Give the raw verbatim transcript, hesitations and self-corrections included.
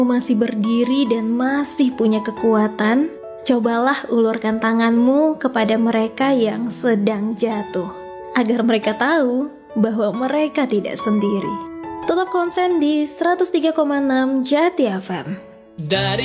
masih berdiri dan masih punya kekuatan, cobalah ulurkan tanganmu kepada mereka yang sedang jatuh, agar mereka tahu bahwa mereka tidak sendiri. Tetap konsen di seratus tiga koma enam Jati F M. Dari